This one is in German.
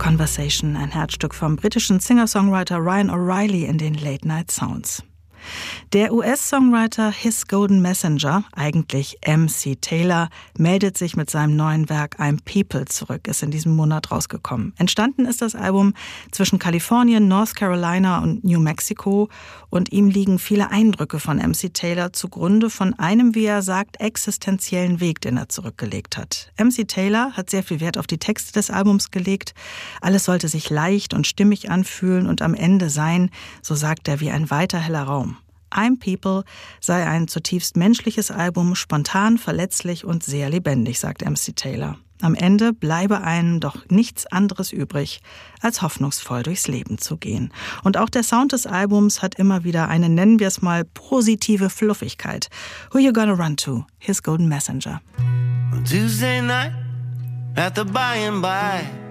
Conversation, ein Herzstück vom britischen Singer-Songwriter Ryan O'Reilly in den Late Night Sounds. Der US-Songwriter His Golden Messenger, eigentlich MC Taylor, meldet sich mit seinem neuen Werk I'm People zurück, ist in diesem Monat rausgekommen. Entstanden ist das Album zwischen Kalifornien, North Carolina und New Mexico und ihm liegen viele Eindrücke von MC Taylor zugrunde von einem, wie er sagt, existenziellen Weg, den er zurückgelegt hat. MC Taylor hat sehr viel Wert auf die Texte des Albums gelegt. Alles sollte sich leicht und stimmig anfühlen und am Ende sein, so sagt er, wie ein weiter heller Raum. I'm People sei ein zutiefst menschliches Album, spontan, verletzlich und sehr lebendig, sagt MC Taylor. Am Ende bleibe einem doch nichts anderes übrig, als hoffnungsvoll durchs Leben zu gehen. Und auch der Sound des Albums hat immer wieder eine, nennen wir es mal, positive Fluffigkeit. Who you gonna run to? His Golden Messenger. On Tuesday night at the by and by